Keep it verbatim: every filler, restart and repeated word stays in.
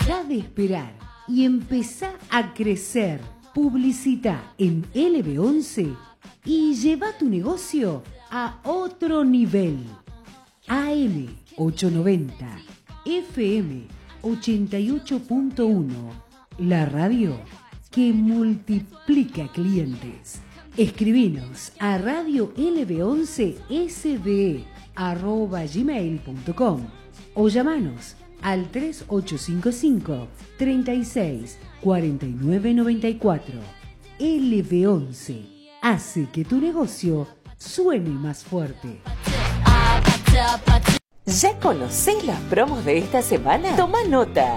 Deja de esperar y empezá a crecer. Publicita en L B once y lleva tu negocio a otro nivel. A M ochocientos noventa, F M ochenta y ocho punto uno, la radio que multiplica clientes. Escribinos a radio L B once S B arroba gmail punto com o llamanos al tres ocho cinco cinco, treinta y seis, cuarenta y nueve noventa y cuatro. L B once hace que tu negocio suene más fuerte. ¿Ya conocés las promos de esta semana? Toma nota.